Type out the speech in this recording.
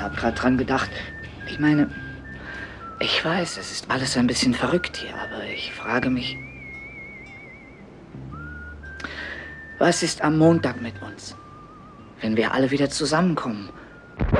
habe gerade dran gedacht. Ich meine, ich weiß, es ist alles ein bisschen verrückt hier, aber ich frage mich, was ist am Montag mit uns, wenn wir alle wieder zusammenkommen?